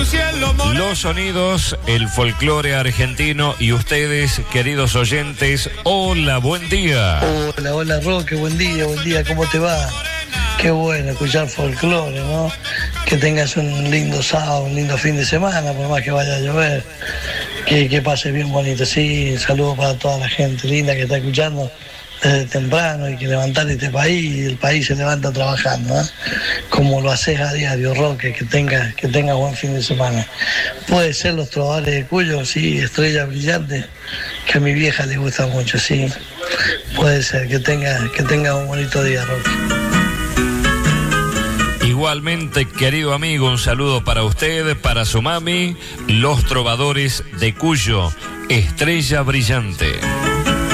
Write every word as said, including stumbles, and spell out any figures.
Los sonidos, el folclore argentino y ustedes, queridos oyentes, hola, buen día. Hola, hola Roque, buen día, buen día, ¿cómo te va? Qué bueno escuchar folclore, ¿no? Que tengas un lindo sábado, un lindo fin de semana, por más que vaya a llover. Que, que pase bien bonito, sí, saludos para toda la gente linda que está escuchando desde temprano y que levantar este país, y el país se levanta trabajando, ¿eh? Como lo haces a diario, Roque, que tenga, que tenga buen fin de semana. Puede ser los trovadores de Cuyo, sí, Estrella Brillante, que a mi vieja le gusta mucho, sí. Puede ser, que tenga, que tenga un bonito día, Roque. Igualmente, querido amigo, un saludo para usted, para su mami, los trovadores de Cuyo, Estrella Brillante.